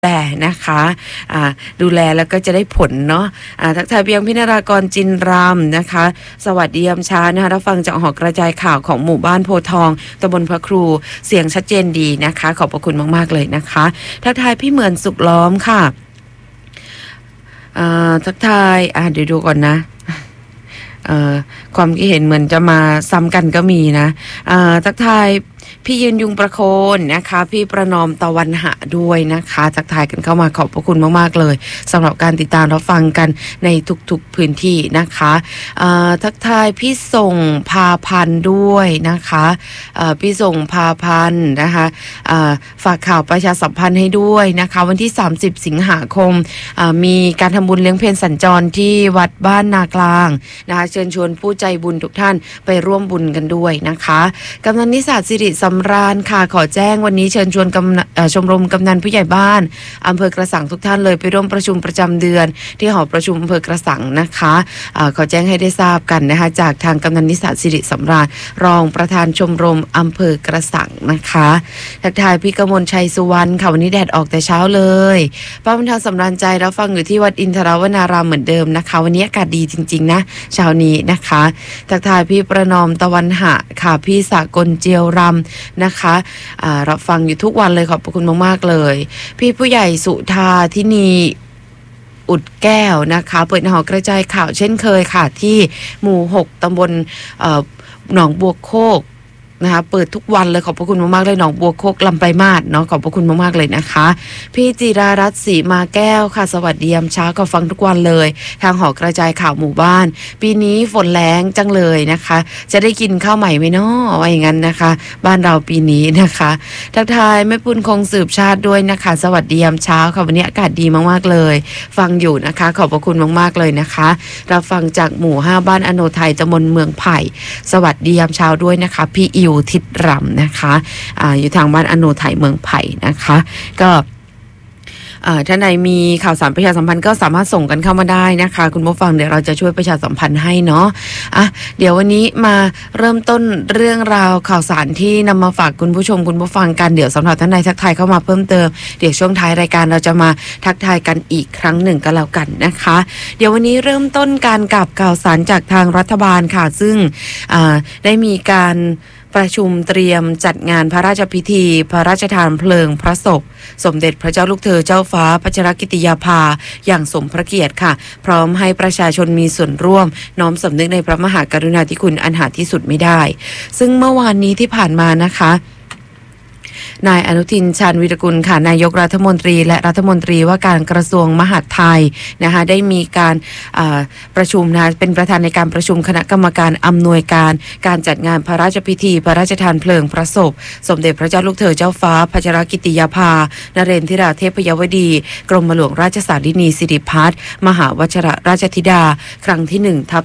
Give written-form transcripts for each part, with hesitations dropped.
แต่นะคะดูแลแล้วก็จะได้ผลเนาะทักทายเพียงพินารากรจินรำนะคะสวัสดียามเช้านะคะรับฟังจากหอกระจายข่าวของหมู่บ้านโพทองตำบลพระครูเสียงชัดเจนดีนะคะขอบพระคุณมากๆเลยนะคะทักทายพี่เหมือนสุขล้อมค่ะทักทายเดี๋ยวดูก่อนนะความคิดเห็นเหมือนจะมาซ้ำกันก็มีนะทักทายพี่ยืนยุงประโคนนะคะพี่ประนอมตะวันหะด้วยนะคะทักทายกันเข้ามาขอบพระคุณมากๆเลยสำหรับการติดตามรับฟังกันในทุกๆพื้นที่นะคะทักทายพี่ส่งพาพันธ์ด้วยนะคะพี่ส่งพาพันธ์นะคะฝากข่าวประชาสัมพันธ์ให้ด้วยนะคะวันที่30สิงหาคมมีการทำบุญเลี้ยงเพลสัญจรที่วัดบ้านนากลางนะคะเชิญชวนผู้ใจบุญทุกท่านไปร่วมบุญกันด้วยนะคะกำนันนิสาสิริสำราญค่ะขอแจ้งวันนี้เชิญชวนชมรมกำนันผู้ใหญ่บ้านอำเภอกระสังทุกท่านเลยไปร่วมประชุมประจำเดือนที่หอประชุมอำเภอกระสังนะคะขอแจ้งให้ได้ทราบกันนะคะจากทางกำนันนิสาสิริสำราญรองประธานชมรมอำเภอกระสังนะคะทักทายพี่กมลชัยสุวรรณค่ะวันนี้แดดออกแต่เช้าเลยป้าบรรเทาสำราญใจแล้วฟังอยู่ที่วัดอินทรวนารามเหมือนเดิมนะคะวันนี้อากาศดีจริงๆนะเช้านี้นะคะทักทายพี่ประนอมตะวันหะค่ะพี่สากลเจียวรำนะคะรับฟังอยู่ทุกวันเลยขอบคุณมากๆเลยพี่ผู้ใหญ่สุธาทินีอุดแก้วนะคะเปิดหอกระจายข่าวเช่นเคยค่ะที่หมู่6ตำบลหนองบัวโคกนะคะเปิดทุกวันเลยขอบพระคุณมากๆเลยหนองบัวโคกลำไปมาศเนาะขอบพระคุณมากๆเลยนะคะพี่จิรารัตน์ศรีมาแก้วค่ะสวัสดียามเช้าก็ฟังทุกวันเลยทางหอกระจายข่าวหมู่บ้านปีนี้ฝนแรงจังเลยนะคะจะได้กินข้าวใหม่ไหมเนาะว่าอย่างนั้นนะคะบ้านเราปีนี้นะคะทักทายแม่ปุณคงสืบชาติด้วยนะคะสวัสดียามเช้าค่ะวันนี้อากาศดีมากๆเลยฟังอยู่นะคะขอบพระคุณมากๆเลยนะคะรับฟังจากหมู่5บ้านอโนไทยตำบลเมืองไผ่สวัสดียามเช้าด้วยนะคะพี่อิวทิดรำนะคะอยู่ทางบ้านอโนไทยเมืองไผ่นะคะก็ท่านใดมีข่าวสารประชาสัมพันธ์ก็สามารถส่งกันเข้ามาได้นะคะคุณผู้ฟังเดี๋ยวเราจะช่วยประชาสัมพันธ์ให้เนาะเดี๋ยววันนี้มาเริ่มต้นเรื่องราวข่าวสารที่นำมาฝากคุณผู้ชมคุณผู้ฟังกันเดี๋ยวสำหรับท่านใดทักทายเข้ามาเพิ่มเติมเดี๋ยวช่วงท้ายรายการเราจะมาทักทายกันอีกครั้งหนึ่งก็แล้วกันนะคะเดี๋ยววันนี้เริ่มต้นการกับข่าวสารจากทางรัฐบาลค่ะซึ่งได้มีการประชุมเตรียมจัดงานพระราชพิธีพระราชทานเพลิงพระศพสมเด็จพระเจ้าลูกเธอเจ้าฟ้าพัชรกิติยาภาอย่างสมพระเกียรติค่ะพร้อมให้ประชาชนมีส่วนร่วมน้อมสำนึกในพระมหากรุณาธิคุณอันหาที่สุดไม่ได้ซึ่งเมื่อวานนี้ที่ผ่านมานะคะนายอนุทินชาญวิรกุลค่ะนายกรัฐมนตรีและรัฐมนตรีว่าการกระทรวงมหาดไทยนะคะได้มีการประชุมนะเป็นประธานในการประชุมคณะกรรมการอำนวยการการจัดงานพระราชพิธีพระราชทานเพลิงพระศพสมเด็จพระเจ้าลูกเธอเจ้าฟ้าพัชรกิติยาภานเรนทิราเทพยวดีกรมหลวงราชสารินีสิริพัฒน์มหาวชิรราชธิดาครั้งที่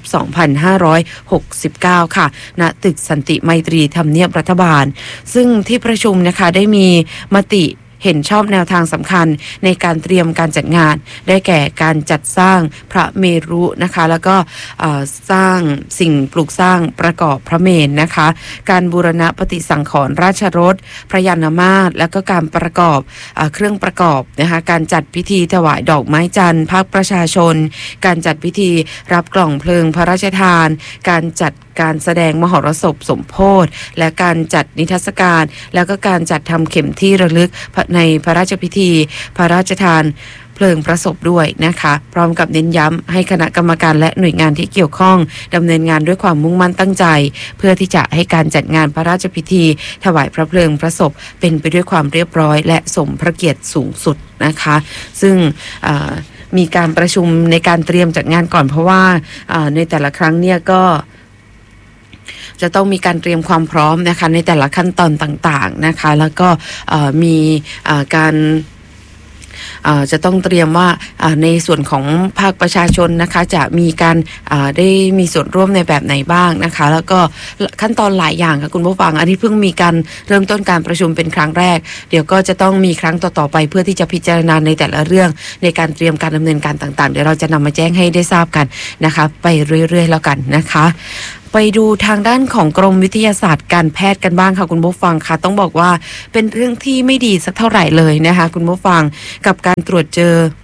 1/2569ค่ะณตึกสันติไมตรีทำเนียบรัฐบาลซึ่งที่ประชุมนะคะได้มีมติเห็นชอบแนวทางสำคัญในการเตรียมการจัดงานได้แก่การจัดสร้างพระเมรุนะคะแล้วก็สร้างสิ่งปลูกสร้างประกอบพระเมรุนะคะการบูรณะปฏิสังขรณ์ราชรถพระยานมาศแล้วก็การประกอบเครื่องประกอบนะคะการจัดพิธีถวายดอกไม้จันทร์ภาคประชาชนการจัดพิธีรับกล่องเพลิงพระราชทานการจัดการแสดงมหรสพสมโภชและการจัดนิทรรศการแล้วก็การจัดทำเข็มที่ระลึกในพระราชพิธีพระราชทานเพลิงพระศพด้วยนะคะพร้อมกับเน้นย้ำให้คณะกรรมการและหน่วยงานที่เกี่ยวข้องดำเนินงานด้วยความมุ่งมั่นตั้งใจเพื่อที่จะให้การจัดงานพระราชพิธีถวายพระเพลิงพระศพเป็นไปด้วยความเรียบร้อยและสมพระเกียรติสูงสุดนะคะซึ่งมีการประชุมในการเตรียมจัดงานก่อนเพราะว่าในแต่ละครั้งเนี่ยก็จะต้องมีการเตรียมความพร้อมนะคะในแต่ละขั้นตอนต่างๆนะคะแล้วก็มีการจะต้องเตรียมว่าในส่วนของภาคประชาชนนะคะจะมีการได้มีส่วนร่วมในแบบไหนบ้างนะคะแล้วก็ขั้นตอนหลายอย่างค่ะคุณผู้ฟังอันนี้เพิ่งมีการเริ่มต้นการประชุมเป็นครั้งแรกเดี๋ยวก็จะต้องมีครั้งต่อๆไปเพื่อที่จะพิจารณาในแต่ละเรื่องในการเตรียมการดำเนินการต่างๆเดี๋ยวเราจะนำมาแจ้งให้ได้ทราบกันนะคะไปเรื่อยๆแล้วกันนะคะไปดูทางด้านของกรมวิทยาศาสตร์การแพทย์กันบ้างค่ะคุณผู้ฟังค่ะต้องบอกว่าเป็นเรื่องที่ไม่ดีสักเท่าไหร่เลยนะคะคุณผู้ฟังกับการตรวจเจ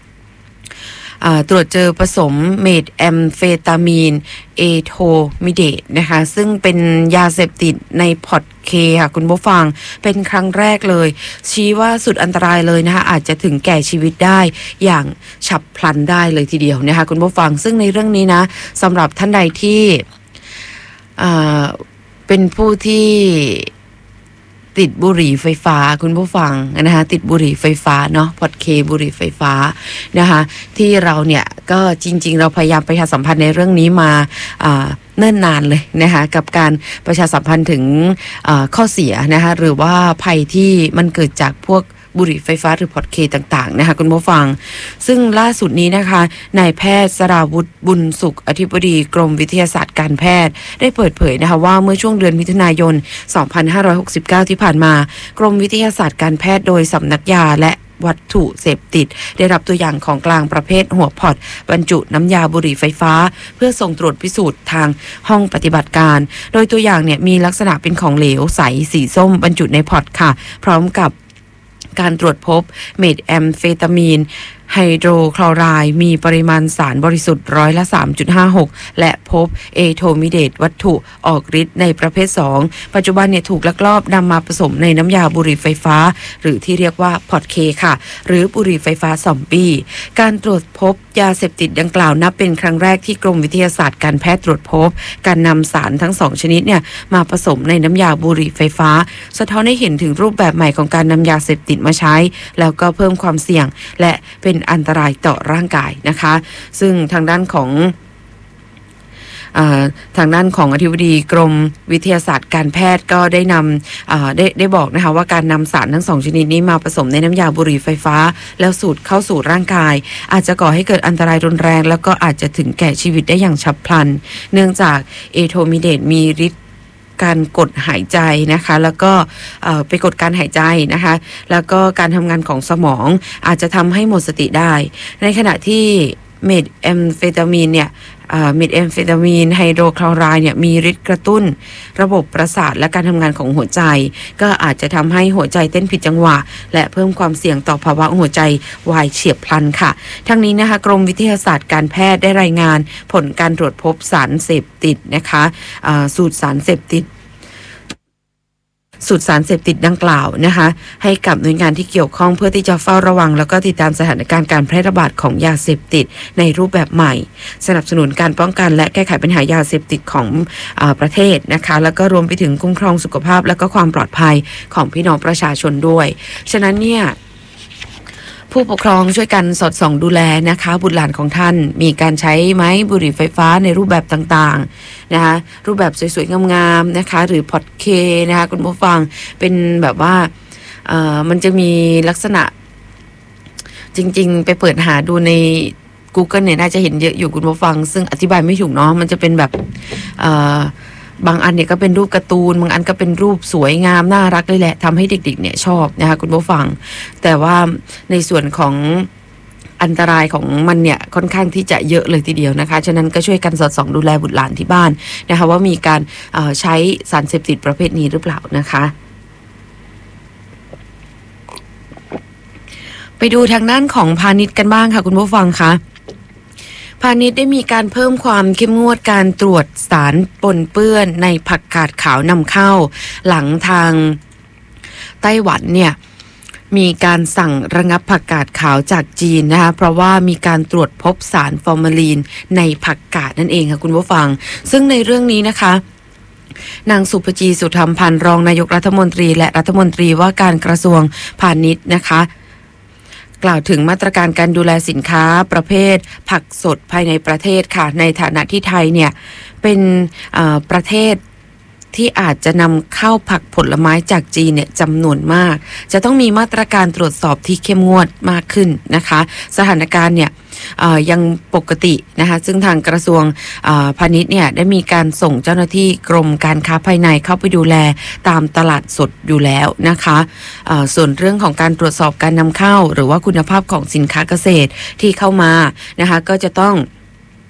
อผสมเมทแอมเฟตามีนเอโทมิเดตนะคะซึ่งเป็นยาเสพติดในพอร์ตเคค่ะคุณผู้ฟังเป็นครั้งแรกเลยชี้ว่าสุดอันตรายเลยนะคะอาจจะถึงแก่ชีวิตได้อย่างฉับพลันได้เลยทีเดียวนะคะคุณผู้ฟังซึ่งในเรื่องนี้นะสำหรับท่านใดที่เป็นผู้ที่ติดบุหรี่ไฟฟ้าคุณผู้ฟังนะคะติดบุหรี่ไฟฟ้าเนาะพอดเคบุหรี่ไฟฟ้านะคะที่เราเนี่ยก็จริงๆเราพยายามประชาสัมพันธ์ในเรื่องนี้มาเนิ่นนานเลยนะคะกับการประชาสัมพันธ์ถึงข้อเสียนะคะหรือว่าภัยที่มันเกิดจากพวกบุหรี่ไฟฟ้าหรือพอดเคต่างๆนะคะคุณผู้ฟังซึ่งล่าสุดนี้นะคะนายแพทย์สราวุธบุญสุขอธิบดีกรมวิทยาศาสตร์การแพทย์ได้เปิดเผยนะคะว่าเมื่อช่วงเดือนมิถุนายน 2569 ที่ผ่านมากรมวิทยาศาสตร์การแพทย์โดยสำนักยาและวัตถุเสพติดได้รับตัวอย่างของกลางประเภทหัวพอดบรรจุน้ำยาบุหรี่ไฟฟ้าเพื่อส่งตรวจพิสูจน์ทางห้องปฏิบัติการโดยตัวอย่างเนี่ยมีลักษณะเป็นของเหลวใสสีส้มบรรจุในพอดค่ะพร้อมกับการตรวจพบเมทแอมเฟตามีนไฮโดรคลอไรด์มีปริมาณสารบริสุทธิ์3.56%และพบเอโทมิเดตวัตถุออกฤทธิ์ในประเภท2ปัจจุบันเนี่ยถูกลักลอบนำมาผสมในน้ำยาบุหรี่ไฟฟ้าหรือที่เรียกว่าพอดเคค่ะหรือบุหรี่ไฟฟ้าซอมบี้การตรวจพบยาเสพติดดังกล่าวนับเป็นครั้งแรกที่กรมวิทยาศาสตร์การแพทย์ตรวจพบการนำสารทั้ง2ชนิดเนี่ยมาผสมในน้ำยาบุหรี่ไฟฟ้าสะท้อนให้เห็นถึงรูปแบบใหม่ของการนำยาเสพติดมาใช้แล้วก็เพิ่มความเสี่ยงและเป็นอันตรายต่อร่างกายนะคะซึ่งทางด้านของอธิบดีกรมวิทยาศาสตร์การแพทย์ก็ได้นำได้บอกนะคะว่าการนำสารทั้ง2ชนิดนี้มาผสมในน้ำยาบุหรี่ไฟฟ้าแล้วสูดเข้าสู่ร่างกายอาจจะก่อให้เกิดอันตรายรุนแรงแล้วก็อาจจะถึงแก่ชีวิตได้อย่างฉับพลันเนื่องจากเอโทมิเดตมีฤทธิ์การกดหายใจนะคะแล้วก็ไปกดการหายใจนะคะแล้วก็การทำงานของสมองอาจจะทำให้หมดสติได้ในขณะที่เมทแอมเฟตามีนเนี่ยเมทแอมเฟตามีนไฮโดรคลอไรด์เนี่ยมีฤทธิ์กระตุ้นระบบประสาทและการทำงานของหัวใจก็อาจจะทำให้หัวใจเต้นผิดจังหวะและเพิ่มความเสี่ยงต่อภาวะหัวใจวายเฉียบพลันค่ะทั้งนี้นะคะกรมวิทยาศาสตร์การแพทย์ได้รายงานผลการตรวจพบสารเสพติดนะคะสูตรสารเสพติดดังกล่าวนะคะให้กับหน่วยงานที่เกี่ยวข้องเพื่อที่จะเฝ้าระวังแล้วก็ติดตามสถานการณ์การแพร่ระบาดของยาเสพติดในรูปแบบใหม่สนับสนุนการป้องกันและแก้ไขปัญหายาเสพติดของประเทศนะคะแล้วก็รวมไปถึงคุ้มครองสุขภาพและก็ความปลอดภัยของพี่น้องประชาชนด้วยฉะนั้นเนี่ยผู้ปกครองช่วยกันสอดส่องดูแลนะคะบุตรหลานของท่านมีการใช้ไหมบุหรี่ไฟฟ้าในรูปแบบต่างๆนะคะรูปแบบสวยๆงามๆนะคะหรือพอดเคนะคะคุณผู้ฟังเป็นแบบว่ามันจะมีลักษณะจริงๆไปเปิดหาดูใน Google เนี่ยน่าจะเห็นเยอะอยู่คุณผู้ฟังซึ่งอธิบายไม่ถูกเนาะมันจะเป็นแบบบางอันเนี่ยก็เป็นรูปการ์ตูนบางอันก็เป็นรูปสวยงามน่ารักเลยแหละทำให้เด็กๆเนี่ยชอบนะคะคุณผู้ฟังแต่ว่าในส่วนของอันตรายของมันเนี่ยค่อนข้างที่จะเยอะเลยทีเดียวนะคะฉะนั้นก็ช่วยกันสอดส่องดูแลบุตรหลานที่บ้านนะคะว่ามีการใช้สารเสพติดประเภทนี้หรือเปล่านะคะไปดูทางด้านของพาณิชย์กันบ้างค่ะคุณผู้ฟังคะพาณิชย์ได้มีการเพิ่มความเข้มงวดการตรวจสารปนเปื้อนในผักกาดขาวนำเข้าหลังทางไต้หวันเนี่ยมีการสั่งระงับผักกาดขาวจากจีนนะคะเพราะว่ามีการตรวจพบสารฟอร์มาลีนในผักกาดนั่นเองค่ะคุณผู้ฟังซึ่งในเรื่องนี้นะคะนางสุภจีสุธรรมพันธ์รองนายกรัฐมนตรีและรัฐมนตรีว่าการกระทรวงพาณิชย์นะคะกล่าวถึงมาตรการการดูแลสินค้าประเภทผักสดภายในประเทศค่ะในฐานะที่ไทยเนี่ยเป็นประเทศที่อาจจะนำเข้าผักผลไม้จากจีนเนี่ยจำนวนมากจะต้องมีมาตรการตรวจสอบที่เข้มงวดมากขึ้นนะคะสถานการณ์เนี่ยยังปกตินะคะซึ่งทางกระทรวงพาณิชย์เนี่ยได้มีการส่งเจ้าหน้าที่กรมการค้าภายในเข้าไปดูแลตามตลาดสดอยู่แล้วนะคะส่วนเรื่องของการตรวจสอบการนำเข้าหรือว่าคุณภาพของสินค้าเกษตรที่เข้ามานะคะก็จะต้อง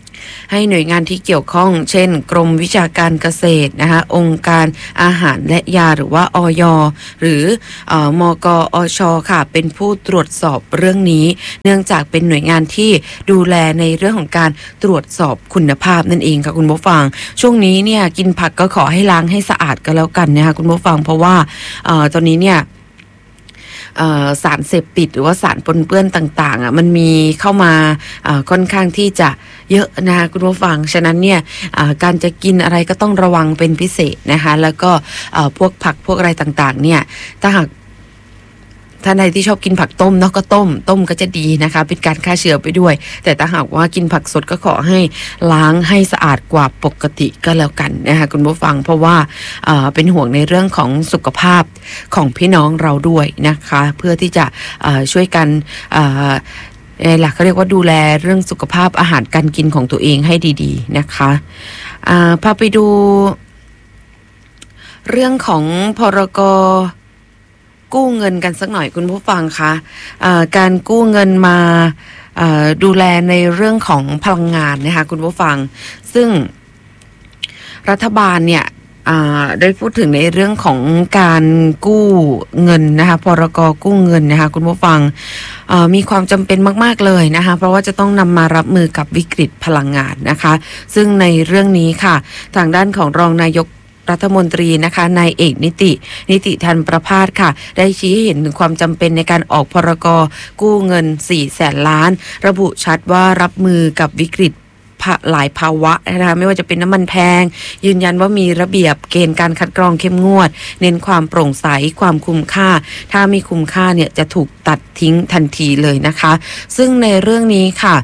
ให้หน่วยงานที่เกี่ยวข้องเช่นกรมวิชาการเกษตรนะคะองค์การอาหารและยาหรือว่าอย.หรือมกอช.ค่ะเป็นผู้ตรวจสอบเรื่องนี้เนื่องจากเป็นหน่วยงานที่ดูแลในเรื่องของการตรวจสอบคุณภาพนั่นเองค่ะคุณผู้ฟังช่วงนี้เนี่ยกินผักก็ขอให้ล้างให้สะอาดกันแล้วกันนะคะคุณผู้ฟังเพราะว่าตอนนี้เนี่ยสารเสพติดหรือว่าสารปนเปื้อนต่างๆมันมีเข้ามาค่อนข้างที่จะเยอะนะคะคุณผู้ฟังฉะนั้นเนี่ยการจะกินอะไรก็ต้องระวังเป็นพิเศษนะคะแล้วก็พวกผักพวกอะไรต่างๆเนี่ยถ้าหากท่านใดที่ชอบกินผักต้มเนาะก็ต้มก็จะดีนะคะเป็นการฆ่าเชื้อไปด้วยแต่ถ้าหากว่ากินผักสดก็ขอให้ล้างให้สะอาดกว่าปกติก็แล้วกันนะคะคุณผู้ฟังเพราะว่าเป็นห่วงในเรื่องของสุขภาพของพี่น้องเราด้วยนะคะเพื่อที่จะช่วยกันหลักเขาเรียกว่าดูแลเรื่องสุขภาพอาหารการกินของตัวเองให้ดีๆนะคะพาไปดูเรื่องของพรก.กู้เงินกันสักหน่อยคุณผู้ฟังคะการกู้เงินมาดูแลในเรื่องของพลังงานนะคะคุณผู้ฟังซึ่งรัฐบาลเนี่ยได้พูดถึงในเรื่องของการกู้เงินนะคะพรก.กู้เงินนะคะคุณผู้ฟังมีความจำเป็นมากๆเลยนะคะเพราะว่าจะต้องนำมารับมือกับวิกฤตพลังงานนะคะซึ่งในเรื่องนี้ค่ะทางด้านของรองนายกรัฐมนตรีนะคะนายเอกนิติธันประภาสค่ะได้ชี้ให้เห็นถึงความจำเป็นในการออกพรก.กู้เงิน 400,000 ล้านระบุชัดว่ารับมือกับวิกฤตหลายภาวะนะคะไม่ว่าจะเป็นน้ำมันแพงยืนยันว่ามีระเบียบเกณฑ์การคัดกรองเข้มงวดเน้นความโปร่งใสความคุ้มค่าถ้าไม่คุ้มค่าเนี่ยจะถูกตัดทิ้งทันทีเลยนะคะซึ่งในเรื่องนี้ค่ะ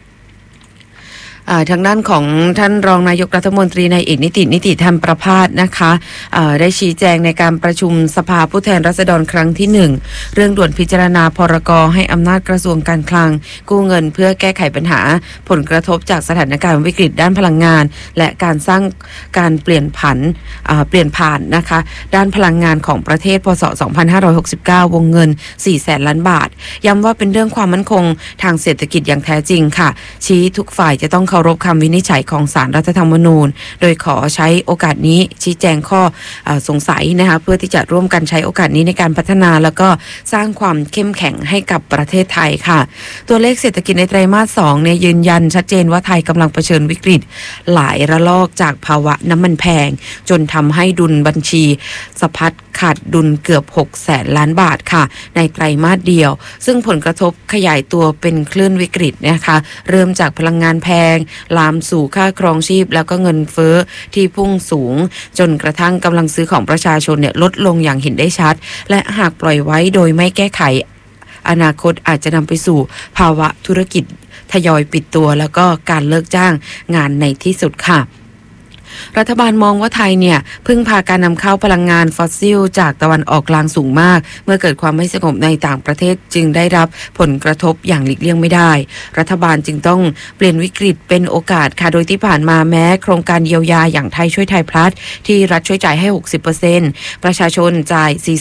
ทางด้านของท่านรองนายกรัฐมนตรีนายเอกนิติธรรมประภาสนะคะได้ชี้แจงในการประชุมสภาผู้แทนราษฎรครั้งที่1เรื่องด่วนพิจารณาพรก.ให้อำนาจกระทรวงการคลังกู้เงินเพื่อแก้ไขปัญหาผลกระทบจากสถานการณ์วิกฤตด้านพลังงานและการสร้างการเปลี่ยนผ่านนะคะด้านพลังงานของประเทศพ.ศ. 2569 วงเงิน 400,000 ล้านบาทย้ำว่าเป็นเรื่องความมั่นคงทางเศรษฐกิจอย่างแท้จริงค่ะชี้ทุกฝ่ายจะต้องเคารพคำวินิจฉัยของศาลรัฐธรรมนูญโดยขอใช้โอกาสนี้ชี้แจงข้อสงสัยนะคะเพื่อที่จะร่วมกันใช้โอกาสนี้ในการพัฒนาแล้วก็สร้างความเข้มแข็งให้กับประเทศไทยค่ะตัวเลขเศรษฐกิจในไตรมาส 2เนี่ยยืนยันชัดเจนว่าไทยกำลังเผชิญวิกฤตหลายระลอกจากภาวะน้ำมันแพงจนทำให้ดุลบัญชีสะพัดขาดดุลเกือบ 600,000 ล้านบาทค่ะในไตรมาสเดียวซึ่งผลกระทบขยายตัวเป็นคลื่นวิกฤตนะคะเริ่มจากพลังงานแพงลามสู่ค่าครองชีพแล้วก็เงินเฟ้อที่พุ่งสูงจนกระทั่งกำลังซื้อของประชาชนเนี่ยลดลงอย่างเห็นได้ชัดและหากปล่อยไว้โดยไม่แก้ไขอนาคตอาจจะนำไปสู่ภาวะธุรกิจทยอยปิดตัวแล้วก็การเลิกจ้างงานในที่สุดค่ะรัฐบาลมองว่าไทยเนี่ยพึ่งพาการนำเข้าพลังงานฟอสซิลจากตะวันออกกลางสูงมากเมื่อเกิดความไม่สงบในต่างประเทศจึงได้รับผลกระทบอย่างหลีกเลี่ยงไม่ได้รัฐบาลจึงต้องเปลี่ยนวิกฤตเป็นโอกาสค่ะโดยที่ผ่านมาแม้โครงการเยียวยาอย่างไทยช่วยไทยพลัสที่รัฐช่วยจ่ายให้ 60% ประชาชนจ่าย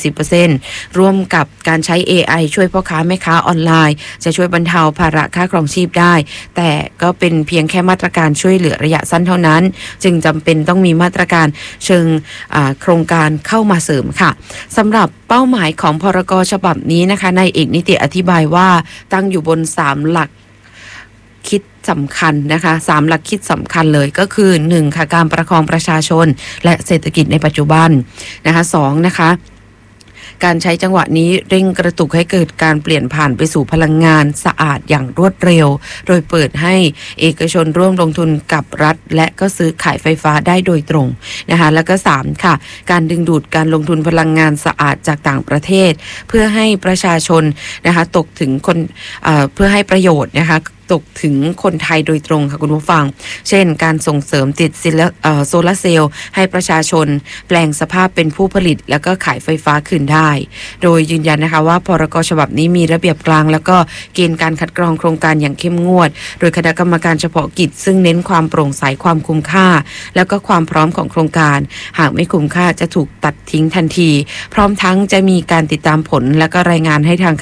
40% ร่วมกับการใช้ AI ช่วยพ่อค้าแม่ค้าออนไลน์จะช่วยบรรเทาภาระค่าครองชีพได้แต่ก็เป็นเพียงแค่มาตรการช่วยเหลือระยะสั้นเท่านั้นจึงจำเป็นต้องมีมาตรการเชิงโครงการเข้ามาเสริมค่ะสำหรับเป้าหมายของพรก.ฉบับนี้นะคะนายเอกนิติอธิบายว่าตั้งอยู่บน3หลักคิดสำคัญนะคะ3หลักคิดสำคัญเลยก็คือ1ค่ะการประคองประชาชนและเศรษฐกิจในปัจจุบันนะคะ2นะคะการใช้จังหวะนี้เร่งกระตุกให้เกิดการเปลี่ยนผ่านไปสู่พลังงานสะอาดอย่างรวดเร็วโดยเปิดให้เอกชนร่วมลงทุนกับรัฐและก็ซื้อขายไฟฟ้าได้โดยตรงนะคะแล้วก็3ค่ะการดึงดูดการลงทุนพลังงานสะอาดจากต่างประเทศเพื่อให้ประชาชนนะคะตกถึงคนเพื่อให้ประโยชน์นะคะตกถึงคนไทยโดยตรงค่ะคุณผู้ฟังเช่นการส่งเสริมติดโซลาร์เซลล์ให้ประชาชนแปลงสภาพเป็นผู้ผลิตแล้วก็ขายไฟฟ้าคืนได้โดยยืนยันนะคะว่าพรก.ฉบับนี้มีระเบียบกลางแล้วก็เกณฑ์การคัดกรองโครงการอย่างเข้มงวดโดยคณะกรรมการเฉพาะกิจซึ่งเน้นความโปร่งใสความคุ้มค่าแล้วก็ความพร้อมของโครงการหากไม่คุ้มค่าจะถูกตัดทิ้งทันทีพร้อมทั้งจะมีการติดตามผลและก็รายงานให้ทางคณะ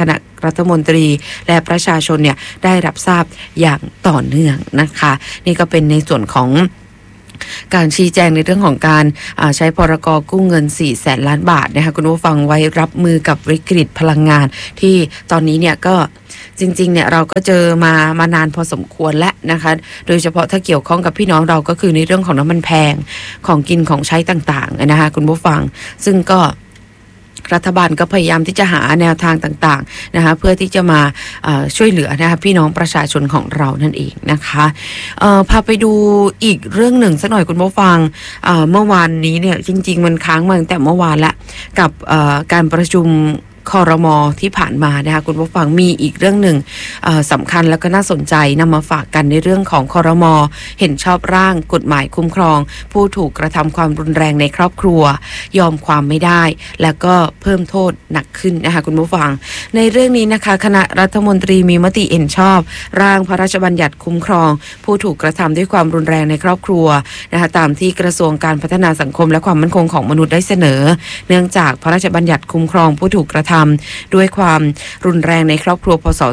รัฐมนตรีและประชาชนเนี่ยได้รับทราบอย่างต่อเนื่องนะคะนี่ก็เป็นในส่วนของการชี้แจงในเรื่องของการใช้พรก.กู้เงิน 400,000 ล้านบาทนะคะคุณผู้ฟังไว้รับมือกับวิกฤตพลังงานที่ตอนนี้เนี่ยก็จริงๆเนี่ยเราก็เจอมานานพอสมควรแล้วนะคะโดยเฉพาะถ้าเกี่ยวข้องกับพี่น้องเราก็คือในเรื่องของน้ำมันแพงของกินของใช้ต่างๆนะคะคุณผู้ฟังซึ่งก็รัฐบาลก็พยายามที่จะหาแนวทางต่างๆนะคะเพื่อที่จะมาช่วยเหลือนะคะพี่น้องประชาชนของเรานั่นเองนะคะพาไปดูอีกเรื่องหนึ่งสักหน่อยคุณผู้ฟังเมื่อวานนี้เนี่ยจริงๆมันค้างมาตั้งแต่เมื่อวานละกับการประชุมครม.ที่ผ่านมานะคะคุณผู้ฟังมีอีกเรื่องหนึ่งสำคัญแล้วก็น่าสนใจนำมาฝากกันในเรื่องของครม.เห็นชอบร่างกฎหมายคุ้มครองผู้ถูกกระทำความรุนแรงในครอบครัวยอมความไม่ได้แล้วก็เพิ่มโทษหนักขึ้นนะคะคุณผู้ฟังในเรื่องนี้นะคะคณะรัฐมนตรีมีมติเห็นชอบร่างพระราชบัญญัติคุ้มครองผู้ถูกกระทำด้วยความรุนแรงในครอบครัวนะคะตามที่กระทรวงการพัฒนาสังคมและความมั่นคงของมนุษย์ได้เสนอเนื่องจากพระราชบัญญัติคุ้มครองผู้ถูกกระทำด้วยความรุนแรงในครอบครัวพ.ศ.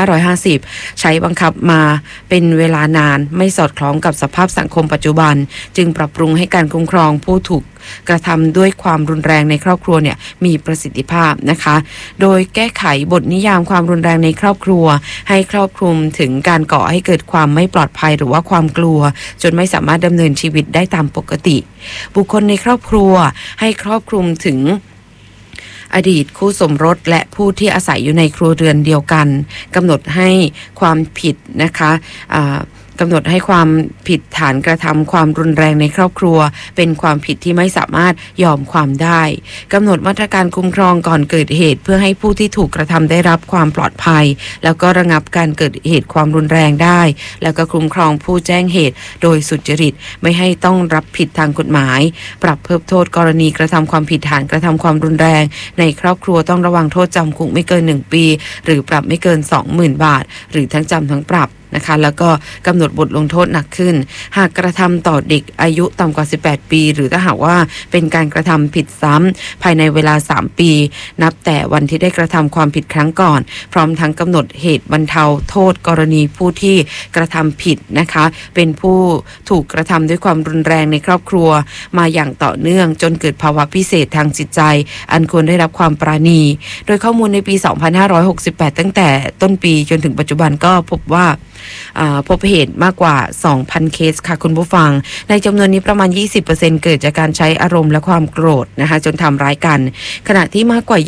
2550ใช้บังคับมาเป็นเวลานานไม่สอดคล้องกับสภาพสังคมปัจจุบันจึงปรับปรุงให้การคุ้มครองผู้ถูกกระทำด้วยความรุนแรงในครอบครัวเนี่ยมีประสิทธิภาพนะคะโดยแก้ไขบทนิยามความรุนแรงในครอบครัวให้ครอบคลุมถึงการก่อให้เกิดความไม่ปลอดภัยหรือว่าความกลัวจนไม่สามารถดำเนินชีวิตได้ตามปกติบุคคลในครอบครัวให้ครอบคลุมถึงอดีตคู่สมรสและผู้ที่อาศัยอยู่ในครัวเรือนเดียวกันกำหนดให้ความผิดนะคะกำหนดให้ความผิดฐานกระทำความรุนแรงในครอบครัวเป็นความผิดที่ไม่สามารถยอมความได้กำหนดมาตรการคุ้มครองก่อนเกิดเหตุเพื่อให้ผู้ที่ถูกกระทำได้รับความปลอดภัยแล้วก็ระงับการเกิดเหตุความรุนแรงได้แล้วก็คุ้มครองผู้แจ้งเหตุโดยสุจริตไม่ให้ต้องรับผิดทางกฎหมายปรับเพิ่มโทษกรณีกระทำความผิดฐานกระทำความรุนแรงในครอบครัวต้องระวังโทษจำคุกไม่เกิน1 ปีหรือปรับไม่เกิน 20,000 บาทหรือทั้งจำทั้งปรับนะคะแล้วก็กำหนดบทลงโทษหนักขึ้นหากกระทำต่อเด็กอายุต่ำกว่า18 ปีหรือถ้าหากว่าเป็นการกระทำผิดซ้ำภายในเวลา3 ปีนับแต่วันที่ได้กระทำความผิดครั้งก่อนพร้อมทั้งกำหนดเหตุบรรเทาโทษกรณีผู้ที่กระทำผิดนะคะเป็นผู้ถูกกระทำด้วยความรุนแรงในครอบครัวมาอย่างต่อเนื่องจนเกิดภาวะพิเศษทางจิตใจอันควรได้รับความปราณีโดยข้อมูลในปี 2568 ตั้งแต่ต้นปีจนถึงปัจจุบันก็พบว่าพบเหตุมากกว่า 2,000 เคสค่ะคุณผู้ฟังในจำนวนนี้ประมาณ 20% เกิดจากการใช้อารมณ์และความโกรธนะคะจนทำร้ายกันขณะที่มากกว่า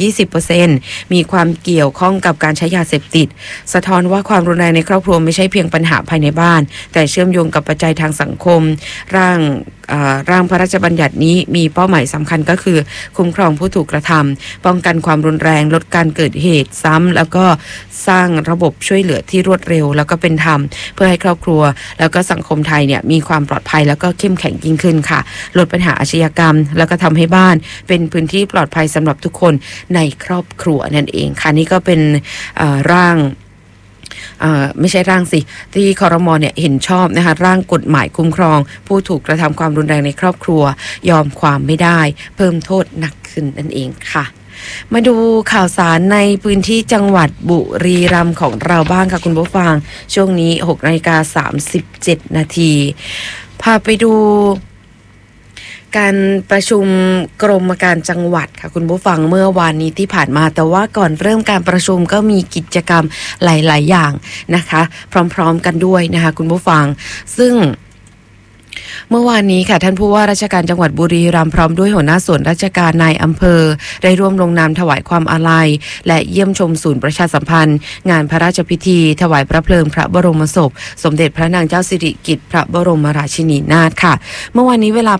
20% มีความเกี่ยวข้องกับการใช้ยาเสพติดสะท้อนว่าความรุนแรงในครอบครัวไม่ใช่เพียงปัญหาภายในบ้านแต่เชื่อมโยงกับปัจจัยทางสังคมร่างพระราชบัญญัตินี้มีเป้าหมายสำคัญก็คือคุ้มครองผู้ถูกกระทำป้องกันความรุนแรงลดการเกิดเหตุซ้ำแล้วก็สร้างระบบช่วยเหลือที่รวดเร็วแล้วก็เป็นธรรมเพื่อให้ครอบครัวแล้วก็สังคมไทยเนี่ยมีความปลอดภัยแล้วก็เข้มแข็งยิ่งขึ้นค่ะลดปัญหาอาชญากรรมแล้วก็ทำให้บ้านเป็นพื้นที่ปลอดภัยสำหรับทุกคนในครอบครัวนั่นเองค่ะนี่ก็เป็นร่างไม่ใช่ร่างสิที่ครม.เนี่ยเห็นชอบนะคะร่างกฎหมายคุ้มครองผู้ถูกกระทำความรุนแรงในครอบครัวยอมความไม่ได้เพิ่มโทษหนักขึ้นนั่นเองค่ะมาดูข่าวสารในพื้นที่จังหวัดบุรีรัมย์ของเราบ้างค่ะคุณผู้ฟังช่วงนี้ 6:37 นาทีพาไปดูการประชุมกรมการจังหวัดค่ะคุณผู้ฟังเมื่อวานนี้ที่ผ่านมาแต่ว่าก่อนเริ่มการประชุมก็มีกิจกรรมหลายๆอย่างนะคะพร้อมๆกันด้วยนะคะคุณผู้ฟังซึ่งเมื่อวานนี้ค่ะท่านผู้ว่าราชการจังหวัดบุรีรัมย์พร้อมด้วยหัวหน้าส่วนราชการนายอำเภอได้ร่วมลงนามถวายความอาลัยและเยี่ยมชมศูนย์ประชาสัมพันธ์งานพระราชพิธีถวายพระเพลิงพระบรมศพสมเด็จพระนางเจ้าสิริกิติ์พระบรมราชินีนาถค่ะเมื่อวานนี้เวลา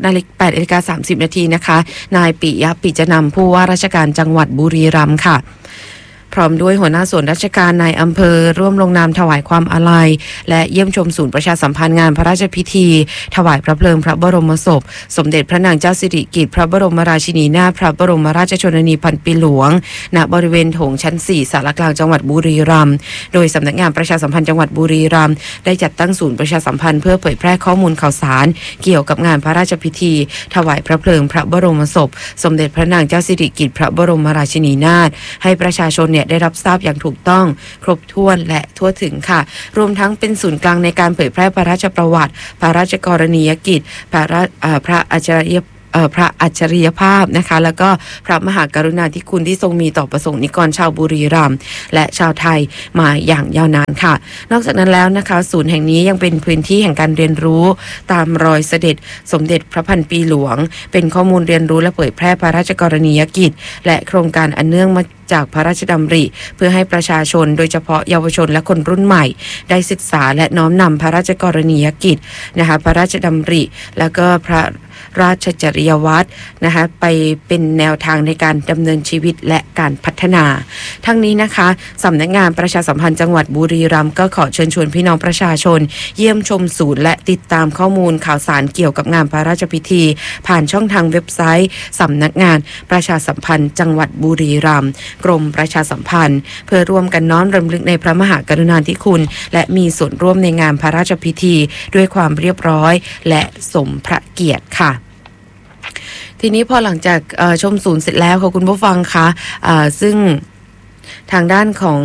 8:30 นาทีนะคะนายปิยะปิจนำผู้ว่าราชการจังหวัดบุรีรัมย์ค่ะพร้อมด้วยหัวหน้าส่วนราชการนายอำเภอร่วมลงนามถวายความอาลัยและเยี่ยมชมศูนย์ประชาสัมพันธ์งานพระราชพิธีถวายพระเพลิงพระบรมศพสมเด็จพระนางเจ้าสิริกิติ์พระบรมราชินีนาถพระบรมราชชนนีพันปีหลวงณบริเวณโถงชั้น4ศาลากลางจังหวัดบุรีรัมย์โดยสำนักงานประชาสัมพันธ์จังหวัดบุรีรัมย์ได้จัดตั้งศูนย์ประชาสัมพันธ์เพื่อเผยแพร่ข้อมูลข่าวสารเกี่ยวกับงานพระราชพิธีถวายพระเพลิงพระบรมศพสมเด็จพระนางเจ้าสิริกิติ์พระบรมราชินีนาถให้ประชาชนเนี่ยได้รับทราบอย่างถูกต้องครบถ้วนและทั่วถึงค่ะรวมทั้งเป็นศูนย์กลางในการเผยแพร่พระราชประวัติพระราชกรณียกิจพระอัจฉริยภาพนะคะแล้วก็พระมหากรุณาธิคุณที่ทรงมีต่อประสงค์นิกรชาวบุรีรัมย์และชาวไทยมาอย่างยาวนานค่ะนอกจากนั้นแล้วนะคะศูนย์แห่งนี้ยังเป็นพื้นที่แห่งการเรียนรู้ตามรอยเสด็จสมเด็จพระพันปีหลวงเป็นข้อมูลเรียนรู้และเผยแพร่พระราชกรณียกิจและโครงการอันเนื่องมาจากพระราชดำริเพื่อให้ประชาชนโดยเฉพาะเยาวชนและคนรุ่นใหม่ได้ศึกษาและน้อมนำพระราชกรณียกิจนะคะพระราชดำริแล้วก็พระราชจริยวัตรนะคะไปเป็นแนวทางในการดำเนินชีวิตและการพัฒนาทั้งนี้นะคะสำนักงานประชาสัมพันธ์จังหวัดบุรีรัมย์ก็ขอเชิญชวนพี่น้องประชาชนเยี่ยมชมศูนย์และติดตามข้อมูลข่าวสารเกี่ยวกับงานพระราชพิธีผ่านช่องทางเว็บไซต์สำนักงานประชาสัมพันธ์จังหวัดบุรีรัมย์กรมประชาสัมพันธ์เพื่อร่วมกันน้อมรำลึกในพระมหากรุณาธิคุณและมีส่วนร่วมในงานพระราชพิธีด้วยความเรียบร้อยและสมพระเกียรติค่ะทีนี้พอหลังจากชมศูนย์เสร็จแล้วค่ะคุณผู้ฟังคะซึ่งทางด้านของ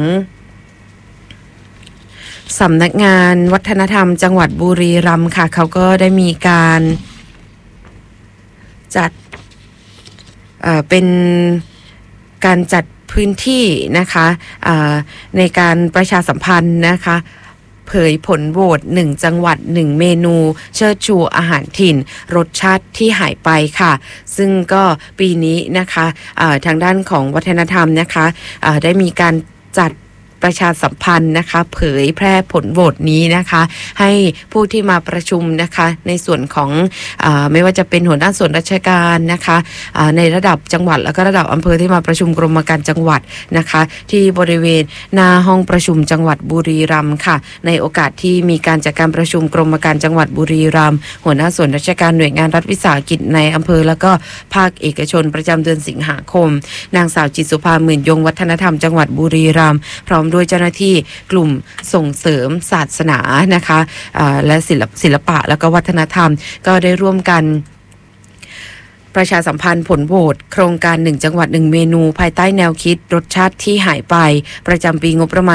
สำนักงานวัฒนธรรมจังหวัดบุรีรัมย์ค่ะเขาก็ได้มีการจัดเป็นการจัดพื้นที่นะคะในการประชาสัมพันธ์นะคะเผยผลโหวต1จังหวัด1เมนูเชิดชูอาหารถิ่นรสชาติที่หายไปค่ะซึ่งก็ปีนี้นะคะทางด้านของวัฒนธรรมนะคะได้มีการจัดประชาสัมพันธ์นะคะเผยแพร่ผลโหวตนี้นะคะให้ผู้ที่มาประชุมนะคะในส่วนของไม่ว่าจะเป็นหัวหน้าส่วนราชการนะคะในระดับจังหวัดแล้วก็ระดับอำเภอที่มาประชุมกรมการจังหวัดนะคะที่บริเวณหน้าห้องประชุมจังหวัดบุรีรัมย์ค่ะในโอกาสที่มีการจัดการประชุมกรมการจังหวัดบุรีรัมย์หัวหน้าส่วนราชการหน่วยงานรัฐวิสาหกิจในอำเภอแล้วก็ภาคเอกชนประจำเดือนสิงหาคมนางสาวจิตสุภาหมื่นยงวัฒนธรรมจังหวัดบุรีรัมย์พร้อมด้วยเจ้าหน้าที่กลุ่มส่งเสริมศาสนานะคะและศิลปะแล้วก็วัฒนธรรมก็ได้ร่วมกันประชาสัมพันธ์ผลโหวตโครงการ1จังหวัด1เมนูภายใต้แนวคิดรสชาติที่หายไปประจำปีงบประมาณ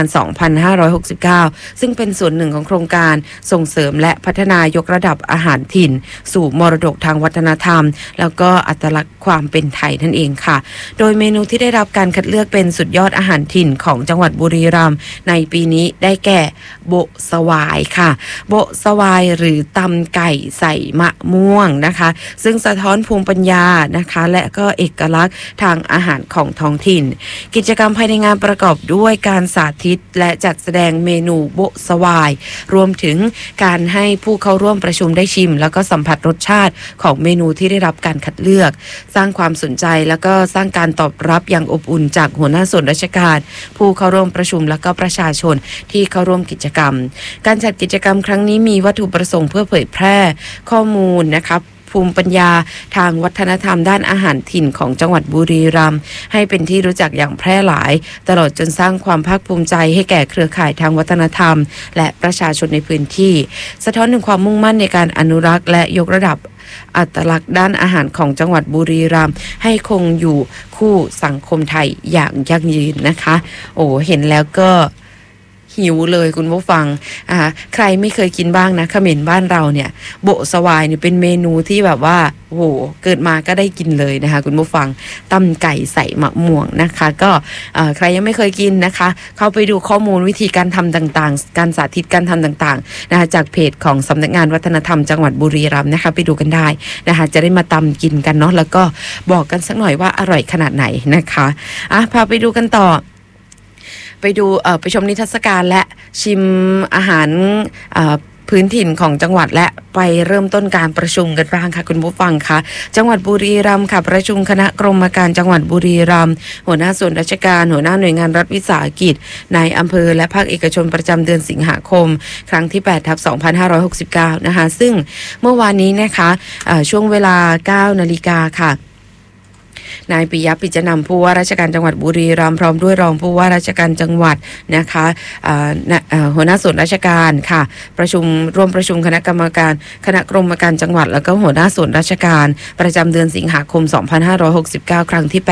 2569ซึ่งเป็นส่วนหนึ่งของโครงการส่งเสริมและพัฒนายกระดับอาหารถิ่นสู่มรดกทางวัฒนธรรมแล้วก็อัตลักษณ์ความเป็นไทยนั่นเองค่ะโดยเมนูที่ได้รับการคัดเลือกเป็นสุดยอดอาหารถิ่นของจังหวัดบุรีรัมย์ในปีนี้ได้แก่โบะสวายค่ะโบะสวายหรือตำไก่ใส่มะม่วงนะคะซึ่งสะท้อนภูมิปัญญานะคะและก็เอกลักษณ์ทางอาหารของท้องถิ่นกิจกรรมภายในงานประกอบด้วยการสาธิตและจัดแสดงเมนูโบะสวายรวมถึงการให้ผู้เข้าร่วมประชุมได้ชิมแล้วก็สัมผัสรสชาติของเมนูที่ได้รับการคัดเลือกสร้างความสนใจแล้วก็สร้างการตอบรับอย่างอบอุ่นจากหัวหน้าส่วนราชการผู้เข้าร่วมประชุมแล้วก็ประชาชนที่เข้าร่วมกิจกรรมการจัดกิจกรรมครั้งนี้มีวัตถุประสงค์เพื่อเผยแพร่ข้อมูลนะคะภูมิปัญญาทางวัฒนธรรมด้านอาหารถิ่นของจังหวัดบุรีรัมย์ให้เป็นที่รู้จักอย่างแพร่หลายตลอดจนสร้างความภาคภูมิใจให้แก่เครือข่ายทางวัฒนธรรมและประชาชนในพื้นที่สะท้อนถึงความมุ่งมั่นในการอนุรักษ์และยกระดับอัตลักษณ์ด้านอาหารของจังหวัดบุรีรัมย์ให้คงอยู่คู่สังคมไทยอย่างยั่งยืนนะคะโอ้เห็นแล้วก็หิวเลยคุณผู้ฟังใครไม่เคยกินบ้างนะเขมรบ้านเราเนี่ยโบะสวายเนี่ยเป็นเมนูที่แบบว่าโอ้โหเกิดมาก็ได้กินเลยนะคะคุณผู้ฟังตำไก่ใส่มะม่วงนะคะก็ใครยังไม่เคยกินนะคะเข้าไปดูข้อมูลวิธีการทำต่างๆการสาธิตการทำต่างๆนะคะจากเพจของสำนักงานวัฒนธรรมจังหวัดบุรีรัมย์นะคะไปดูกันได้นะคะจะได้มาตำกินกันเนาะแล้วก็บอกกันสักหน่อยว่าอร่อยขนาดไหนนะคะพาไปดูกันต่อไปดูไปชมนิทรรศการและชิมอาหารพื้นถิ่นของจังหวัดและไปเริ่มต้นการประชุมกันบ้างค่ะคุณผู้ฟังค่ะจังหวัดบุรีรัมย์ค่ะประชุมคณะกรรมการจังหวัดบุรีรัมย์หัวหน้าส่วนราชการหัวหน้าหน่วยงานรัฐวิสาหกิจในอำเภอและภาคเอกชนประจำเดือนสิงหาคมครั้งที่8/2569นะคะซึ่งเมื่อวานนี้นะคะช่วงเวลา 9 นาฬิกาค่ะนายปิยะปิจนำผู้ว่าราชการจังหวัดบุรีรัมย์พร้อมด้วยรองผู้ว่าราชการจังหวัดนะคะหัวหน้าส่วนราชการค่ะร่วมประชุมคณะกรรมการจังหวัดแล้วก็หัวหน้าส่วนราชการประจำเดือนสิงหาคม 2569 ครั้งที่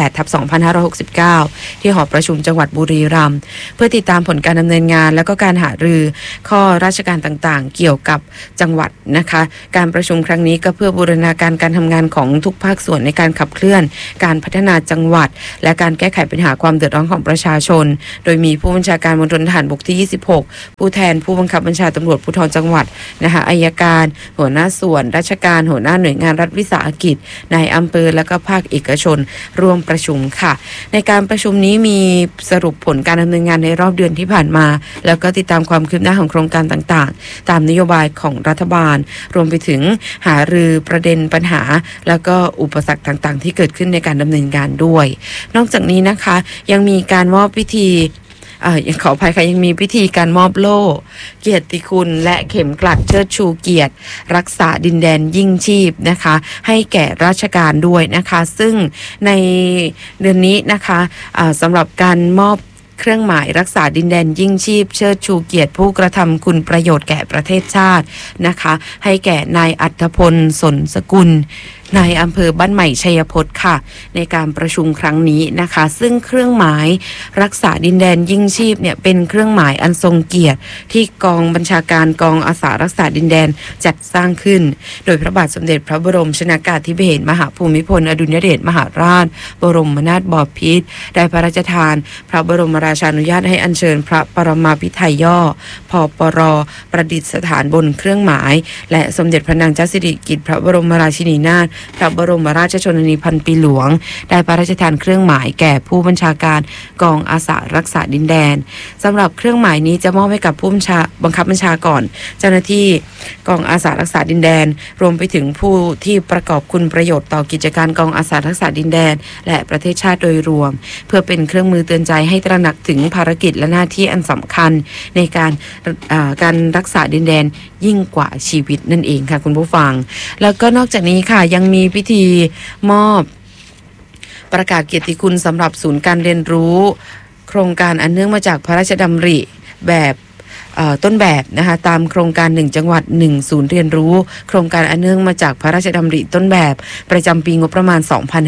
8/2569 ที่หอประชุมจังหวัดบุรีรัมย์เพื่อติดตามผลการดำเนินงานและก็การหารือข้อราชการต่างๆเกี่ยวกับจังหวัดนะคะการประชุมครั้งนี้ก็เพื่อบูรณาการการทำงานของทุกภาคส่วนในการขับเคลื่อนการพัฒนาจังหวัดและการแก้ไขปัญหาความเดือดร้อนของประชาชนโดยมีผู้บัญชาการมณฑลทหารบกที่ 26ผู้แทนผู้บังคับบัญชาตำรวจภูธรจังหวัดนะคะอัยการหัวหน้าส่วนราชการหัวหน้าหน่วยงานรัฐวิสาหกิจนายอำเภอและก็ภาคเอกชนร่วมประชุมค่ะในการประชุมนี้มีสรุปผลการดำเนินงานในรอบเดือนที่ผ่านมาแล้วก็ติดตามความคืบหน้าของโครงการต่างๆตามนโยบายของรัฐบาลรวมไปถึงหารือประเด็นปัญหาแล้วก็อุปสรรคต่างๆที่เกิดขึ้นในการดำเนินการด้วยนอกจากนี้นะคะยังมีการมอบพิธียังขออภัยค่ะยังมีพิธีการมอบโล่เกียรติคุณและเข็มกลัดเชิดชูเกียรติรักษาดินแดนยิ่งชีพนะคะให้แก่ราชการด้วยนะคะซึ่งในเดือนนี้นะคะสำหรับการมอบเครื่องหมายรักษาดินแดนยิ่งชีพเชิดชูเกียรติผู้กระทำคุณประโยชน์แก่ประเทศชาตินะคะให้แก่นายอัธพลสนสกุลนายอำเภอบ้านใหม่ชัยพจน์ค่ะในการประชุมครั้งนี้นะคะซึ่งเครื่องหมายรักษาดินแดนยิ่งชีพเนี่ยเป็นเครื่องหมายอันทรงเกียรติที่กองบัญชาการกองอาสารักษาดินแดนจัดสร้างขึ้นโดยพระบาทสมเด็จพระบรมชนกาธิเบศรมหาภูมิพลอดุลยเดชมหาราชบรมนาถบพิตรได้พระราชทานพระบรมราชานุญาตให้อัญเชิญพระปรมาภิไธยย่อพปรประดิษฐานบนเครื่องหมายและสมเด็จพระนางเจ้าสิริกิติ์พระบรมราชินีนาถพระบรมราชชนนีพันปีหลวงได้พระราชทานเครื่องหมายแก่ผู้บัญชาการกองอาสารักษาดินแดนสำหรับเครื่องหมายนี้จะมอบให้กับผู้บังคับบัญชาก่อนเจ้าหน้าที่กองอาสารักษาดินแดนรวมไปถึงผู้ที่ประกอบคุณประโยชน์ต่อกิจการกองอาสารักษาดินแดนและประเทศชาติโดยรวมเพื่อเป็นเครื่องมือเตือนใจให้ตระหนักถึงภารกิจและหน้าที่อันสำคัญในการรักษาดินแดนยิ่งกว่าชีวิตนั่นเองค่ะคุณผู้ฟังแล้วก็นอกจากนี้ค่ะยังมีพิธีมอบประกาศเกียรติคุณสำหรับศูนย์การเรียนรู้โครงการอันเนื่องมาจากพระราชดำริแบบต้นแบบนะคะตามโครงการ1จังหวัด1ศูนย์เรียนรู้โครงการอันเนื่องมาจากพระราชดำริต้นแบบประจำปีงบประมาณ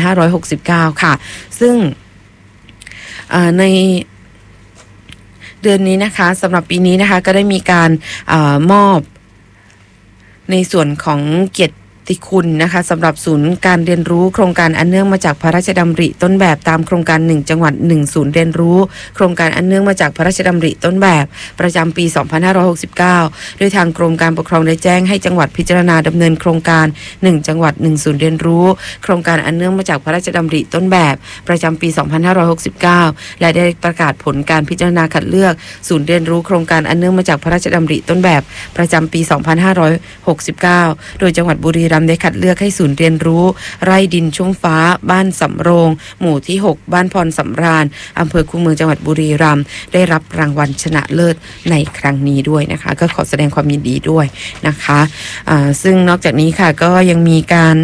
2569 ค่ะซึ่งในเดือนนี้นะคะสำหรับปีนี้นะคะก็ได้มีการมอบในส่วนของเกียรติคุณนะคะสำหรับศูนย์การเรียนรู้โครงการอันเนื่องมาจากพระราชดำริต้นแบบตามโครงการ1จังหวัด1ศูนย์เรียนรู้โครงการอันเนื่องมาจากพระราชดำริต้นแบบประจำปี 2569 โดยทางกรมการปกครองได้แจ้งให้จังหวัดพิจารณาดำเนินโครงการ1จังหวัด1ศูนย์เรียนรู้โครงการอันเนื่องมาจากพระราชดำริต้นแบบประจำปี 2569 และได้ประกาศผลการพิจารณาคัดเลือกศูนย์เรียนรู้โครงการอันเนื่องมาจากพระราชดำริต้นแบบประจำปี 2569 โดยจังหวัดบุรีรัมย์ได้คัดเลือกให้ศูนย์เรียนรู้ไร่ดินชุ่มฟ้าบ้านสำโรงหมู่ที่6บ้านพรสำราญอำเภอคูเมืองจังหวัดบุรีรัมย์ได้รับรางวัลชนะเลิศในครั้งนี้ด้วยนะคะก็ขอแสดงความยินดีด้วยนะคะซึ่งนอกจากนี้ค่ะก็ยังมีการ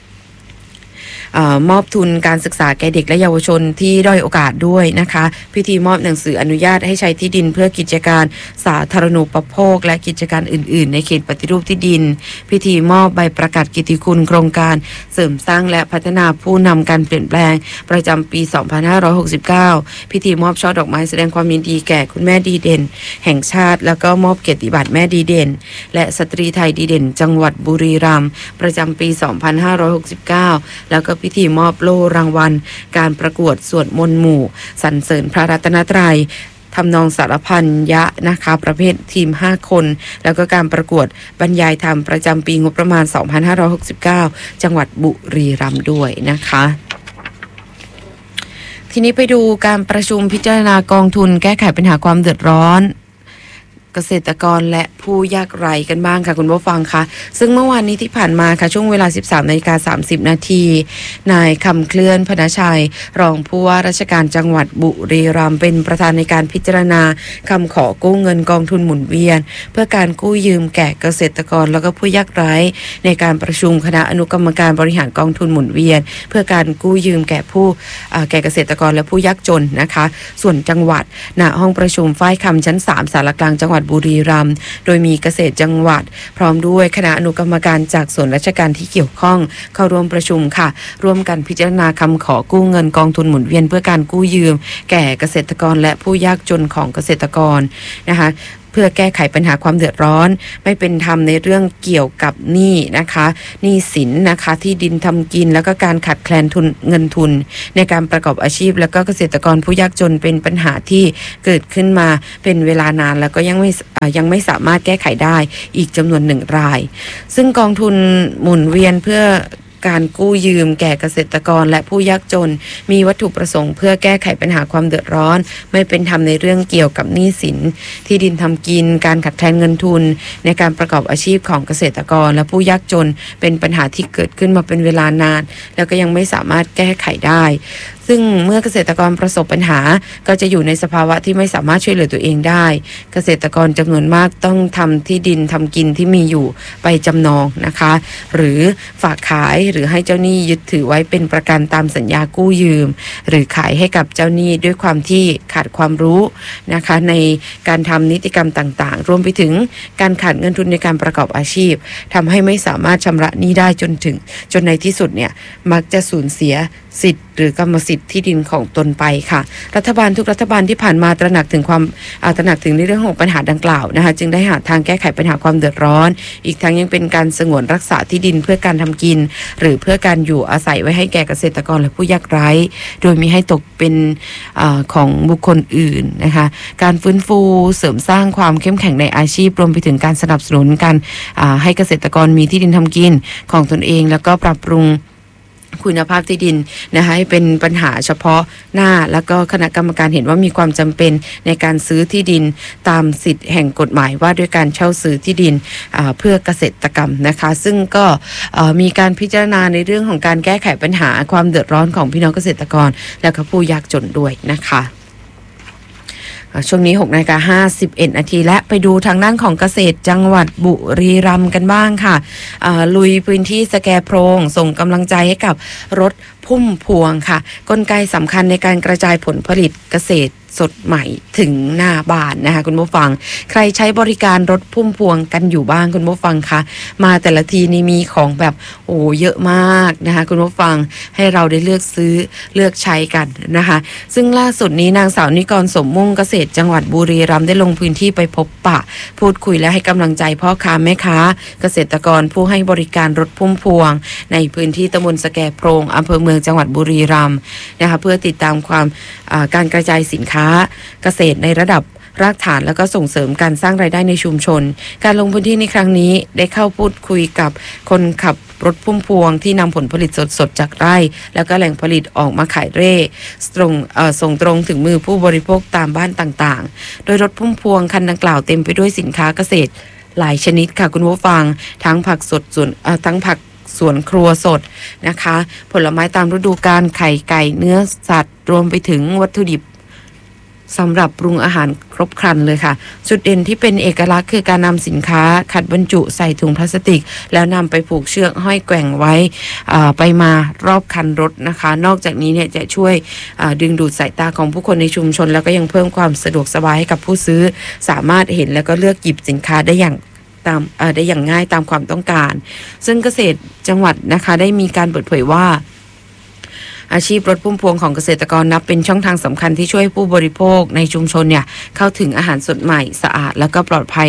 มอบทุนการศึกษาแก่เด็กและเยาวชนที่ด้อยโอกาสด้วยนะคะพิธีมอบหนังสืออนุญาตให้ใช้ที่ดินเพื่อกิจการสาธารณูปโภคและกิจการอื่นๆในเขตปฏิรูปที่ดินพิธีมอบใบประกาศกิตติคุณโครงการเสริมสร้างและพัฒนาผู้นำการเปลี่ยนแปลงประจำปี 2569 พิธีมอบช่อดอกไม้แสดงความยินดีแก่คุณแม่ดีเด่นแห่งชาติแล้วก็มอบเกียรติบัตรแม่ดีเด่นและสตรีไทยดีเด่นจังหวัดบุรีรัมย์ประจำปี 2569 แล้วก็พิธีมอบโล่รางวัลการประกวดสวดมนต์หมู่สรรเสริญพระรัตนตรัยทำนองสารพันยะนะคะประเภททีม5คนแล้วก็การประกวดบรรยายธรรมประจำปีงบประมาณ 2569 จังหวัดบุรีรัมย์ด้วยนะคะทีนี้ไปดูการประชุมพิจารณากองทุนแก้ไขปัญหาความเดือดร้อนเกษตรกรและผู้ยากไร้กันบ้างค่ะคุณผู้ฟังคะซึ่งเมื่อวานนี้ที่ผ่านมาค่ะช่วงเวลา 13:30 นาทีนายคำเคลื่อนพนชัยรองผู้ว่าราชการจังหวัดบุรีรัมย์เป็นประธานในการพิจารณาคำขอกู้เงินกองทุนหมุนเวียนเพื่อการกู้ยืมแก่เกษตรกรแล้วก็ผู้ยากไร้ในการประชุมคณะอนุกรรมการบริหารกองทุนหมุนเวียนเพื่อการกู้ยืมแก่เกษตรกรและผู้ยากจนนะคะส่วนจังหวัดณห้องประชุมฝ้ายคำชั้น3ศาลากลางจังหวัดบุรีรัมย์โดยมีเกษตรจังหวัดพร้อมด้วยคณะอนุกรรมการจากส่วนราชการที่เกี่ยวข้องเข้าร่วมประชุมค่ะร่วมกันพิจารณาคำขอกู้เงินกองทุนหมุนเวียนเพื่อการกู้ยืมแก่เกษตรกรและผู้ยากจนของเกษตรกรนะคะเพื่อแก้ไขปัญหาความเดือดร้อนไม่เป็นธรรมในเรื่องเกี่ยวกับหนี้นะคะหนี้สินนะคะที่ดินทำกินแล้วก็การขาดแคลนทุนเงินทุนในการประกอบอาชีพแล้วก็เกษตรกรผู้ยากจนเป็นปัญหาที่เกิดขึ้นมาเป็นเวลานานแล้วก็ยังไม่สามารถแก้ไขได้อีกจำนวน1 รายซึ่งกองทุนหมุนเวียนเพื่อการกู้ยืมแก่เกษตรกรและผู้ยากจนมีวัตถุประสงค์เพื่อแก้ไขปัญหาความเดือดร้อนไม่เป็นธรรมในเรื่องเกี่ยวกับหนี้สินที่ดินทำกินการขาดแคลนเงินทุนในการประกอบอาชีพของเกษตรกรและผู้ยากจนเป็นปัญหาที่เกิดขึ้นมาเป็นเวลานานแล้วก็ยังไม่สามารถแก้ไขได้ซึ่งเมื่อเกษตรกรประสบปัญหาก็จะอยู่ในสภาวะที่ไม่สามารถช่วยเหลือตัวเองได้เกษตรกรจำนวนมากต้องทำที่ดินทำกินที่มีอยู่ไปจำนองนะคะหรือฝากขายหรือให้เจ้าหนี้ยึดถือไว้เป็นประกันตามสัญญากู้ยืมหรือขายให้กับเจ้าหนี้ด้วยความที่ขาดความรู้นะคะในการทำนิติกรรมต่างๆรวมไปถึงการขาดเงินทุนในการประกอบอาชีพทำให้ไม่สามารถชำระหนี้ได้จนในที่สุดเนี่ยมักจะสูญเสียสิทธิ์หรือกรรมสิทธิ์ที่ดินของตนไปค่ะรัฐบาลทุกรัฐบาลที่ผ่านมาตระหนักถึงในเรื่องของปัญหาดังกล่าวนะคะจึงได้หาทางแก้ไขปัญหาความเดือดร้อนอีกทั้งยังเป็นการสงวนรักษาที่ดินเพื่อการทำกินหรือเพื่อการอยู่อาศัยไว้ให้แก่เกษตรกรและผู้ยากไร้โดยมิให้ตกเป็นของบุคคลอื่นนะคะการฟื้นฟูเสริมสร้างความเข้มแข็งในอาชีพรวมไปถึงการสนับสนุนการให้เกษตรกรมีที่ดินทำกินของตนเองแล้วก็ปรับปรุงคุณภาพที่ดินนะคะให้เป็นปัญหาเฉพาะหน้าแล้วก็คณะกรรมการเห็นว่ามีความจำเป็นในการซื้อที่ดินตามสิทธิแห่งกฎหมายว่าด้วยการเช่าซื้อที่ดินเพื่อเกษตรกรรมนะคะซึ่งก็มีการพิจารณาในเรื่องของการแก้ไขปัญหาความเดือดร้อนของพี่น้องเกษตรกรและก็ผู้ยากจนด้วยนะคะช่วงนี้ 6:51 นาทีและไปดูทางด้านของเกษตรจังหวัดบุรีรัมย์กันบ้างค่ะลุยพื้นที่สแกโพรงส่งกำลังใจให้กับรถพุ่มพวงค่ะกลไกสำคัญในการกระจายผลผลิตเกษตรสดใหม่ถึงหน้าบ้านนะคะคุณผู้ฟังใครใช้บริการรถพุ่มพวงกันอยู่บ้างคุณผู้ฟังคะมาแต่ละทีนี่มีของแบบเยอะมากนะคะคุณผู้ฟังให้เราได้เลือกซื้อเลือกใช้กันนะคะซึ่งล่าสุดนี้นางสาวนิกรสมมุ่งเกษตรจังหวัดบุรีรัมย์ได้ลงพื้นที่ไปพบปะพูดคุยและให้กำลังใจพ่อค้าแม่ค้าเกษตรกรผู้ให้บริการรถพุ่มพวงในพื้นที่ตำบลสแกโพรงอำเภอเมืองจังหวัดบุรีรัมย์นะคะเพื่อติดตามการกระจายสินค้าเกษตรในระดับรากฐานแล้วก็ส่งเสริมการสร้างรายได้ในชุมชนการลงพื้นที่ในครั้งนี้ได้เข้าพูดคุยกับคนขับรถพุ่มพวงที่นำผลผลิตสดๆจากไร่แล้วก็แหล่งผลิตออกมาขายเร่ส่งตรงถึงมือผู้บริโภคตามบ้านต่างๆโดยรถพุ่มพวงคันดังกล่าวเต็มไปด้วยสินค้าเกษตรหลายชนิดค่ะคุณผู้ฟังทั้งผักสดทั้งผักสวนครัวสดนะคะผลไม้ตามฤดูกาลไข่ไก่เนื้อสัตว์รวมไปถึงวัตถุดิบสำหรับปรุงอาหารครบครันเลยค่ะจุดเด่นที่เป็นเอกลักษณ์คือการนำสินค้าขัดบรรจุใส่ถุงพลาสติกแล้วนำไปผูกเชือกห้อยแกว่งไว้ไปมารอบคันรถนะคะนอกจากนี้เนี่ยจะช่วยดึงดูดสายตาของผู้คนในชุมชนแล้วก็ยังเพิ่มความสะดวกสบายให้กับผู้ซื้อสามารถเห็นแล้วก็เลือกหยิบสินค้าได้อย่างง่ายตามความต้องการซึ่งเกษตรจังหวัดนะคะได้มีการเปิดเผยว่าอาชีพรถพุ่มพวงของเกษตรกรนับเป็นช่องทางสำคัญที่ช่วยผู้บริโภคในชุมชนเนี่ยเข้าถึงอาหารสดใหม่สะอาดแล้วก็ปลอดภัย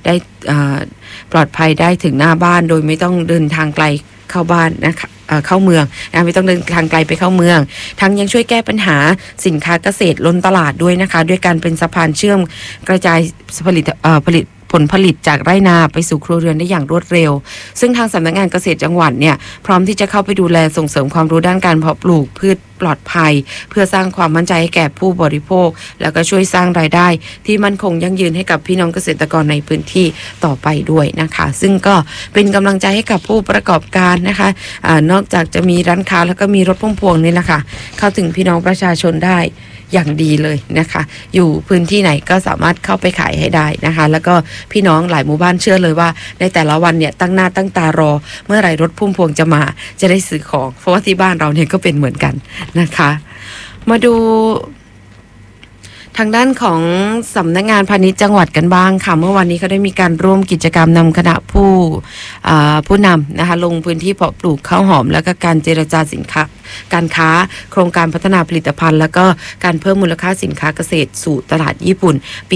ได้ถึงหน้าบ้านโดยไม่ต้องเดินทางไกลเข้าบ้านนะคะเข้าเมืองนะไม่ต้องเดินทางไกลไปเข้าเมืองทั้งยังช่วยแก้ปัญหาสินค้าเกษตรล้นตลาดด้วยนะคะด้วยการเป็นสะพานเชื่อมกระจายผลผลิตจากไร่นาไปสู่ครัวเรือนได้อย่างรวดเร็วซึ่งทางสำนักงานเกษตรจังหวัดเนี่ยพร้อมที่จะเข้าไปดูแลส่งเสริมความรู้ด้านการเพาะปลูกพืชปลอดภัยเพื่อสร้างความมั่นใจให้แก่ผู้บริโภคแล้วก็ช่วยสร้างรายได้ที่มั่นคงยั่งยืนให้กับพี่น้องเกษตรกรในพื้นที่ต่อไปด้วยนะคะซึ่งก็เป็นกำลังใจให้กับผู้ประกอบการนะคะนอกจากจะมีร้านค้าแล้วก็มีรถพุ่มพวงนี่แหละค่ะเข้าถึงพี่น้องประชาชนได้อย่างดีเลยนะคะอยู่พื้นที่ไหนก็สามารถเข้าไปขายให้ได้นะคะแล้วก็พี่น้องหลายหมู่บ้านเชื่อเลยว่าในแต่ละวันเนี่ยตั้งหน้าตั้งตารอเมื่อไหร่รถพุ่มพวงจะมาจะได้ซื้อของเพราะว่าที่บ้านเราเนี่ยก็เป็นเหมือนกันนะคะมาดูทางด้านของสำนักงานพาณิชย์จังหวัดกันบ้างค่ะเมื่อวานนี้เขาได้มีการร่วมกิจกรรมนำคณะผู้นำนะคะลงพื้นที่เพาะปลูกข้าวหอมแล้วก็การเจรจาสินค้าการค้าโครงการพัฒนาผลิตภัณฑ์แล้วก็การเพิ่มมูลค่าสินค้าเกษตรสู่ตลาดญี่ปุ่นปี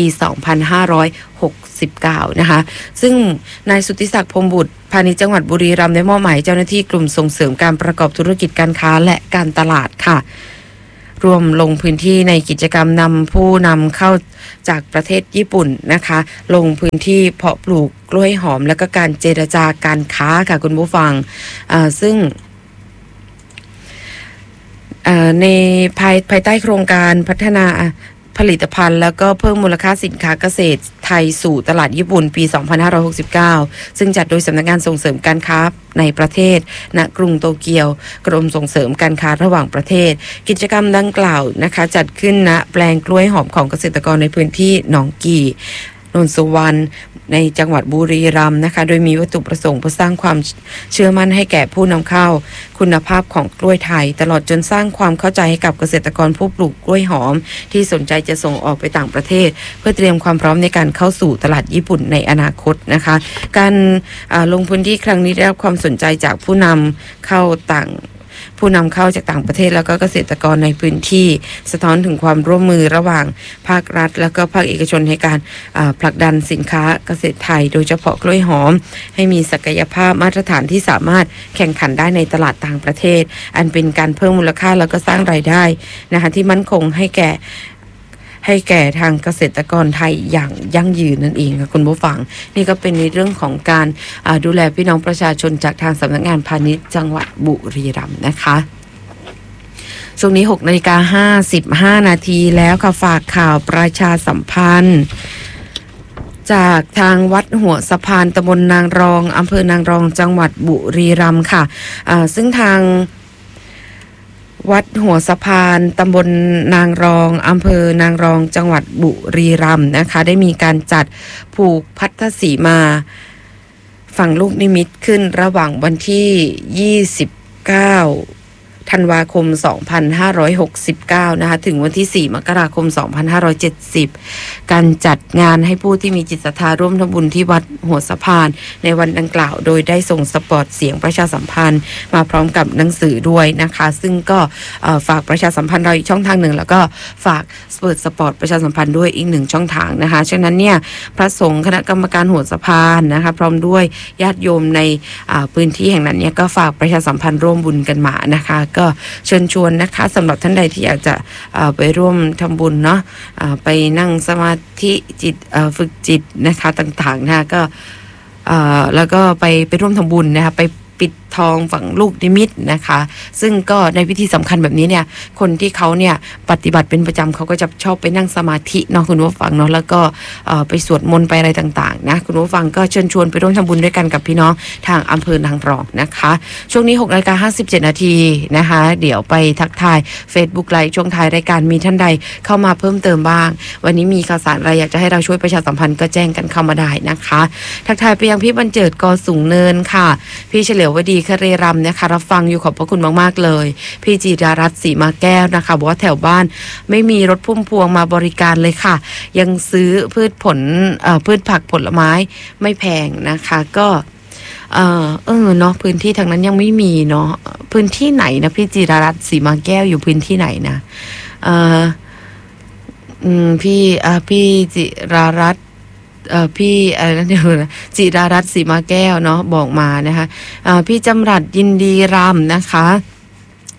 2569 นะคะซึ่งนายสุทธิศักดิ์พรหมบุตรพาณิชย์จังหวัดบุรีรัมย์ได้มอบหมายเจ้าหน้าที่กลุ่มส่งเสริมการประกอบธุรกิจการค้าและการตลาดค่ะรวมลงพื้นที่ในกิจกรรมนำผู้นำเข้าจากประเทศญี่ปุ่นนะคะลงพื้นที่เพาะปลูกกล้วยหอมแล้วก็การเจรจาการค้าค่ะคุณผู้ฟังซึ่งในภายใต้โครงการพัฒนาผลิตภัณฑ์แล้วก็เพิ่มมูลค่าสินค้าเกษตรไทยสู่ตลาดญี่ปุ่นปี 2569 ซึ่งจัดโดยสำนักงานส่งเสริมการค้าในประเทศณกรุงโตเกียวกรมส่งเสริมการค้าระหว่างประเทศกิจกรรมดังกล่าวนะคะจัดขึ้นณแปลงกล้วยหอมของเกษตรกรในพื้นที่หนองกี่นนสุวรรณในจังหวัดบุรีรัมย์นะคะโดยมีวัตถุประสงค์เพื่อสร้างความเชื่อมั่นให้แก่ผู้นำเข้าคุณภาพของกล้วยไทยตลอดจนสร้างความเข้าใจให้กับเกษตรกรผู้ปลูกกล้วยหอมที่สนใจจะส่งออกไปต่างประเทศเพื่อเตรียมความพร้อมในการเข้าสู่ตลาดญี่ปุ่นในอนาคตนะคะการลงพื้นที่ครั้งนี้ได้รับความสนใจจากผู้นำเข้าจากต่างประเทศแล้วก็เกษตรกรในพื้นที่สะท้อนถึงความร่วมมือระหว่างภาครัฐแล้วก็ภาคเอกชนในการผลักดันสินค้าเกษตรไทยโดยเฉพาะกล้วยหอมให้มีศักยภาพมาตรฐานที่สามารถแข่งขันได้ในตลาดต่างประเทศอันเป็นการเพิ่มมูลค่าแล้วก็สร้างรายได้นะคะที่มั่นคงให้แก่ทางเกษตรกรไทยอย่างยั่งยืนนั่นเองค่ะคุณผู้ฟังนี่ก็เป็นในเรื่องของการดูแลพี่น้องประชาชนจากทางสำนักงานพาณิชย์จังหวัดบุรีรัมย์นะคะช่วงนี้ 6:55 นาทีแล้วค่ะฝากข่าวประชาสัมพันธ์จากทางวัดหัวสะพานตำบลนางรองอำเภอนางรองจังหวัดบุรีรัมย์ค่ะซึ่งทางวัดหัวสะพานตำบลนางรองอำเภอนางรองจังหวัดบุรีรัมย์นะคะได้มีการจัดผูกพัทธสีมาฝั่งลูกนิมิตขึ้นระหว่างวันที่29ธันวาคม 2569 นะคะถึงวันที่ 4 มกราคม 2570 การจัดงานให้ผู้ที่มีจิตศรัทธาร่วมทำบุญที่วัดหัวสะพานในวันดังกล่าวโดยได้ส่งสปอตเสียงประชาสัมพันธ์มาพร้อมกับหนังสือด้วยนะคะซึ่งก็ฝากประชาสัมพันธ์เราอีกช่องทางหนึ่งแล้วก็ฝากเปิดสปอตประชาสัมพันธ์ด้วยอีกหนึ่งช่องทางนะคะฉะนั้นเนี่ยพระสงฆ์คณะกรรมการหัวสะพานนะคะพร้อมด้วยญาติโยมในพื้นที่แห่งนั้นเนี่ยก็ฝากประชาสัมพันธ์ร่วมบุญกันมานะคะก็เชิญชวนนะคะสำหรับท่านใดที่อยากจะไปร่วมทำบุญเนาะไปนั่งสมาธิจิตฝึกจิตนะคะต่างๆนะก็แล้วก็ไปร่วมทำบุญนะคะไปปิดทองฝั่งลูกนิมิตนะคะซึ่งก็ในพิธีสำคัญแบบนี้เนี่ยคนที่เขาเนี่ยปฏิบัติเป็นประจำเขาก็จะชอบไปนั่งสมาธิเนาะคุณผู้ฟังเนาะแล้วก็ไปสวดมนต์ไปอะไรต่างๆนะคุณผู้ฟังก็เชิญชวนไปร่วมทำบุญด้วยกันกับพี่น้องทางอำเภอนางรองนะคะช่วงนี้ 6:57 นาทีนะคะเดี๋ยวไปทักทาย Facebook ไลฟ์ช่วงท้ายรายการมีท่านใดเข้ามาเพิ่มเติมบ้างวันนี้มีข่าวสารอะไรอยากจะให้เราช่วยประชาสัมพันธ์ก็แจ้งกันเข้ามาได้นะคะทักทายไปยังพี่บรรเจิดกอสูงเนินค่ะพี่เฉลียววดีคเรรัมนะคะรับฟังอยู่ขอบพระคุณมากๆเลยพี่จิรารัตน์ศรีมาแก้วนะคะบอกว่าแถวบ้านไม่มีรถพุ่มพวงมาบริการเลยค่ะยังซื้อพืชผักผลไม้ไม่แพงนะคะก็เนาะพื้นที่ทางนั้นยังไม่มีเนาะพื้นที่ไหนนะพี่จิรารัตน์ศรีมาแก้วอยู่พื้นที่ไหนนะพี่จิรารัตน์พี่อะไรนั่นเดี๋ยวนะจิรารัตน์ศรีมาแก้วเนาะบอกมานะคะพี่จำรัดยินดีรำนะคะ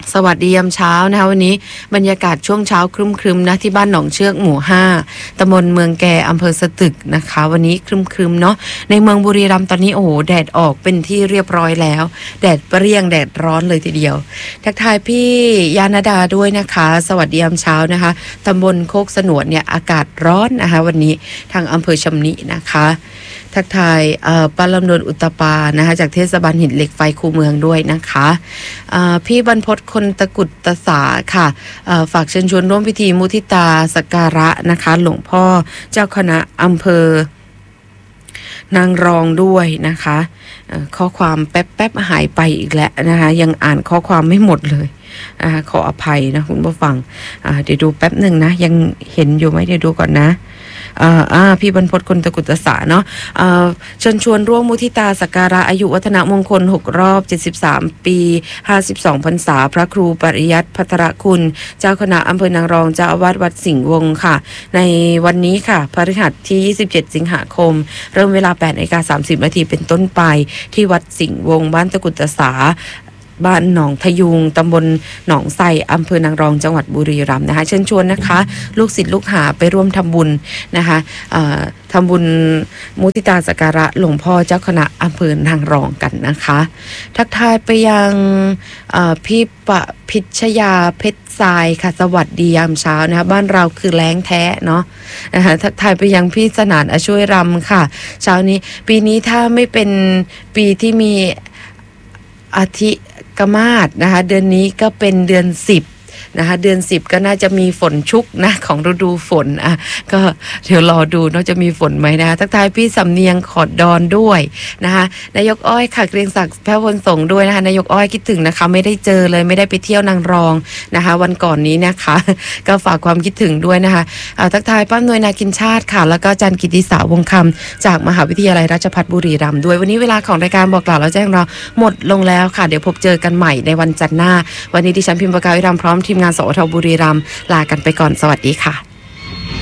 สวัสดียามเช้านะคะวันนี้บรรยากาศช่วงเช้าครึ้มๆนะที่บ้านหนองเชือกหมู่5ตำบลเมืองแก่อำเภอสตึกนะคะวันนี้ครึ้มๆเนาะในเมืองบุรีรัมย์ตอนนี้โอ้โหแดดออกเป็นที่เรียบร้อยแล้วแดดเปรี้ยงแดดร้อนเลยทีเดียวทักทายพี่ยานาดาด้วยนะคะสวัสดียามเช้านะคะตำบลโคกสนวนเนี่ยอากาศร้อนนะคะวันนี้ทางอำเภอชำนินะคะทักทายปาลำดวนอุตตปานะคะจากเทศบาลหินเหล็กไฟคูเมืองด้วยนะคะพี่บรรพตคนตะกุดตะสาค่ะฝากเชิญชวนร่วมพิธีมุทิตาสักการะนะคะหลวงพ่อเจ้าคณะอำเภอนางรองด้วยนะคะข้อความแป๊บๆหายไปอีกแล้วนะคะยังอ่านข้อความไม่หมดเลยขออภัยนะคุณผู้ฟังเดี๋ยวดูแป๊บหนึ่งนะยังเห็นอยู่ไหมเดี๋ยวดูก่อนนะพี่บรรพตคนตะกุตสาเนาะเชิญชวนร่วมมุทิตาสักการะอายุวัฒนมงคล6รอบ73ปี52พรรษาพระครูปริยัติภัทรคุณเจ้าคณะอำเภอนางรองเจ้าอาวาสวัดสิงห์วงศ์ค่ะในวันนี้ค่ะพฤหัสที่27สิงหาคมเริ่มเวลา 8:30 น.เป็นต้นไปที่วัดสิงห์วงศ์บ้านตะกุตสาบ้านหนองทยุงตำบลหนองไทรอำเภอนางรองจังหวัดบุรีรัมย์นะคะเชิญชวนนะคะลูกศิษย์ลูกหาไปร่วมทำบุญนะคะทำบุญมุทิตาสักการะหลวงพ่อเจ้าคณะอำเภอนางรองกันนะคะทักทายไปยังพี่พิชยาเพชรทรายค่ะสวัสดียามเช้านะคะบ้านเราคือแล้งแท้เนาะนะคะทักทายไปยังพี่สนานช่วยรำค่ะเช้านี้ปีนี้ถ้าไม่เป็นปีที่มีอาทิกมาศนะคะเดือนนี้ก็เป็นเดือน10นะคะเดือน10ก็น่าจะมีฝนชุกนะของฤดูฝนก็เดี๋ยวรอดูเนาะจะมีฝนไหมนะคะทักทายพี่สำเนียงขอดดอนด้วยนะคะนายกอ้อยค่ะเกรียงศักดิ์แพร่พลส่งด้วยนะคะนายกอ้อยคิดถึงนะคะไม่ได้เจอเลยไม่ได้ไปเที่ยวนางรองนะคะวันก่อนนี้นะคะก็ฝากความคิดถึงด้วยนะคะทักทายป้าหน่วยนาคินชาติค่ะแล้วก็อาจารย์กิติสาวงคำจากมหาวิทยาลัยราชภัฏบุรีรัมย์ด้วยวันนี้เวลาของรายการบอกกล่าวแล้วแจ้งเราหมดลงแล้วค่ะเดี๋ยวพบเจอกันใหม่ในวันจันทร์หน้าวันนี้ดิฉันพิมพ์ประกาศวิรัมพร้อมทีมงานสวทบุรีรัมย์ลากันไปก่อนสวัสดีค่ะ